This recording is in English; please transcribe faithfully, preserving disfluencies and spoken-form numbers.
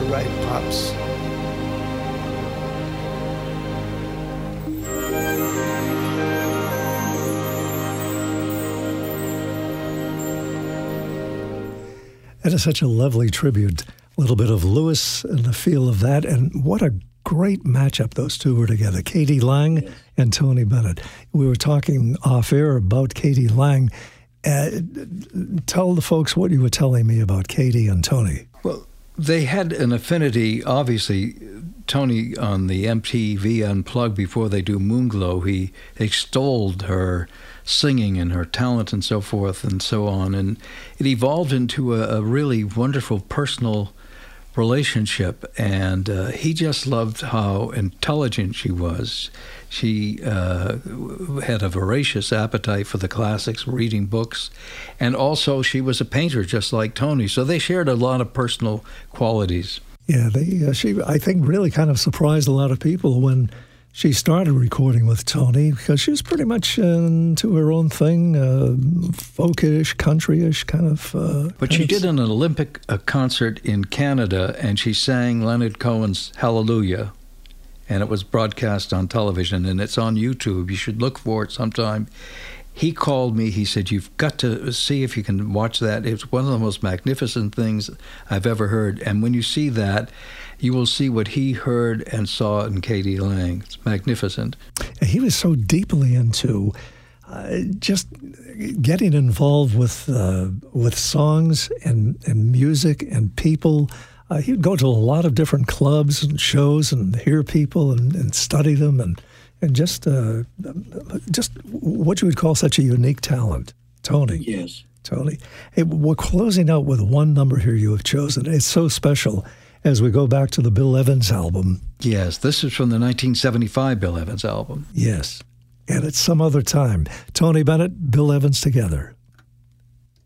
were right, Pops. That is such a lovely tribute. A little bit of Lewis and the feel of that. And what a great matchup those two were together. k d. Lang yes. and Tony Bennett. We were talking off air about k d. Lang. Uh, tell the folks what you were telling me about k d and Tony. Well, they had an affinity. Obviously, Tony on the M T V Unplugged before they do Moonglow, he extolled her singing and her talent and so forth and so on. And it evolved into a, a really wonderful personal relationship. And uh, he just loved how intelligent she was. She uh, had a voracious appetite for the classics, reading books. And also she was a painter just like Tony. So they shared a lot of personal qualities. Yeah, they, uh, she, I think, really kind of surprised a lot of people when she started recording with Tony, because she was pretty much into her own thing, uh, folkish, countryish kind of. Uh, but she did an Olympic uh, concert in Canada, and she sang Leonard Cohen's Hallelujah, and it was broadcast on television, and it's on YouTube. You should look for it sometime. He called me. He said, "You've got to see if you can watch that. It's one of the most magnificent things I've ever heard." And when you see that, you will see what he heard and saw in k d. Lang. It's magnificent. He was so deeply into uh, just getting involved with uh, with songs and, and music and people. Uh, he would go to a lot of different clubs and shows and hear people and, and study them and and just uh, just what you would call such a unique talent. Tony. Yes. Tony. Hey, we're closing out with one number here you have chosen. It's so special as we go back to the Bill Evans album. Yes, this is from the nineteen seventy-five Bill Evans album. Yes, and it's Some Other Time. Tony Bennett, Bill Evans together.